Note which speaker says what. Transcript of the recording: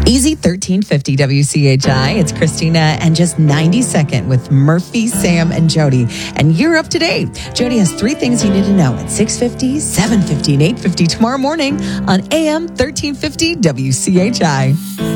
Speaker 1: Easy 1350 WCHI. It's Christina and just 92nd with Murphy, Sam, and Jody. And you're up to date. Jody has 3 things you need to know at 6:50, 7:50, and 8:50 tomorrow morning on AM 1350 WCHI.